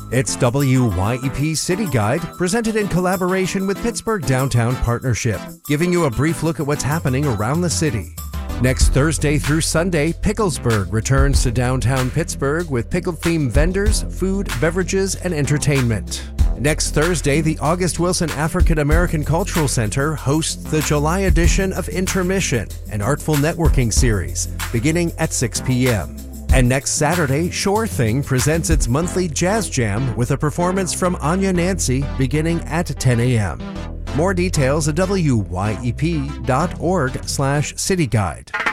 It's WYEP City Guide, presented in collaboration with Pittsburgh Downtown Partnership, giving you a brief look at what's happening around the city. Next Thursday through Sunday, Picklesburg returns to downtown Pittsburgh with pickle-themed vendors, food, beverages, and entertainment. Next Thursday, the August Wilson African American Cultural Center hosts the July edition of Intermission, an artful networking series, beginning at 6 p.m. And next Saturday, Sure Thing presents its monthly Jazz Jam with a performance from Anya Nancy beginning at 10 a.m. More details at wyep.org/cityguide.